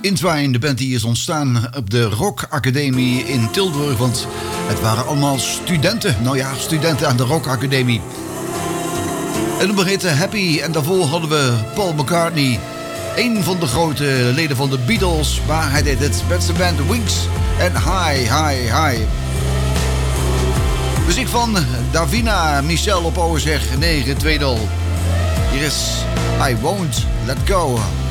Intwine, de band die is ontstaan op de Rock Academie in Tilburg. Want het waren allemaal studenten. Nou ja, studenten aan de Rock Academie. En het heette Happy. En daarvoor hadden we Paul McCartney. Een van de grote leden van de Beatles. Maar hij deed het met zijn band Wings en Hi. Muziek van Davina Michel op OSR 920. Hier is I Won't Let Go.